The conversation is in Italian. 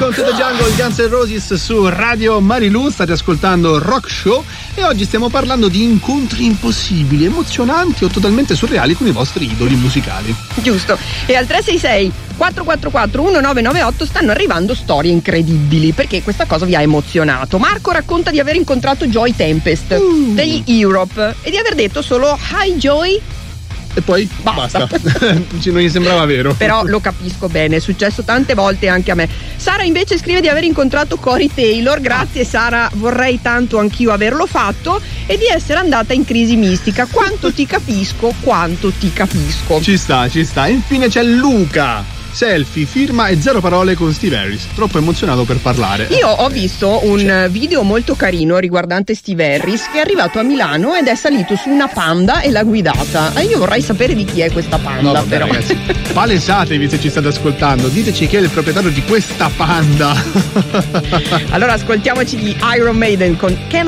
Welcome to the Jungle, Guns N' Roses su Radio Marilù. State ascoltando Rock Show e oggi stiamo parlando di incontri impossibili, emozionanti o totalmente surreali con i vostri idoli musicali. Giusto. E al 366 444 1998 stanno arrivando storie incredibili, perché questa cosa vi ha emozionato. Marco racconta di aver incontrato Joy Tempest degli Europe e di aver detto solo "Hi Joy" e poi basta. Non gli sembrava vero. Però lo capisco bene, è successo tante volte anche a me. Sara invece scrive di aver incontrato Corey Taylor. Grazie Sara, vorrei tanto anch'io averlo fatto, e di essere andata in crisi mistica. Quanto ti capisco, quanto ti capisco. Ci sta. Infine c'è Luca. Selfie, firma e zero parole con Steve Harris. Troppo emozionato per parlare. Io ho visto un video molto carino riguardante Steve Harris, che è arrivato a Milano ed è salito su una Panda e l'ha guidata. E io vorrei sapere di chi è questa Panda. No, vabbè, però ragazzi, palesatevi se ci state ascoltando. Diteci chi è il proprietario di questa Panda. Allora ascoltiamoci gli Iron Maiden con Can